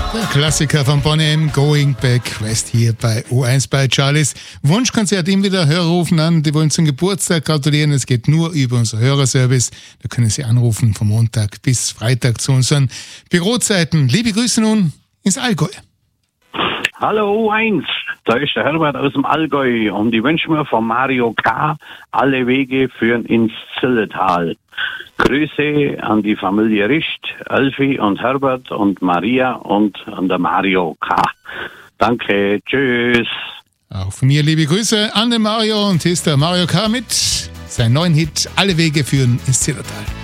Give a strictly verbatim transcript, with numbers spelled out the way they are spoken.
Der Klassiker von Boney M, Going Back West hier bei O eins bei Charlies Wunschkonzert. Ihm wieder Hörer rufen an, die wollen zum Geburtstag gratulieren. Es geht nur über unser Hörerservice. Da können Sie anrufen von Montag bis Freitag zu unseren Bürozeiten. Liebe Grüße nun ins Allgäu. Hallo O eins, da ist der Herbert aus dem Allgäu und ich wünsche mir von Mario K. alle Wege führen ins Zilletal. Grüße an die Familie Richt, Elfi und Herbert und Maria und an der Mario K. Danke, tschüss. Auch von mir liebe Grüße an den Mario und hier ist der Mario K. mit seinem neuen Hit Alle Wege führen ins Zillertal.